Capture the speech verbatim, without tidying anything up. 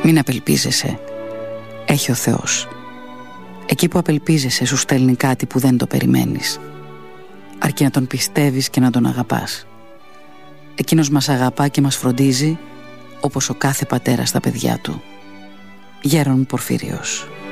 Μην απελπίζεσαι. Έχει ο Θεός. Εκεί που απελπίζεσαι σου στέλνει κάτι που δεν το περιμένεις. Αρκεί να τον πιστεύεις και να τον αγαπάς. Εκείνος μας αγαπά και μας φροντίζει όπως ο κάθε πατέρας στα παιδιά του. Γέρον Πορφύριος.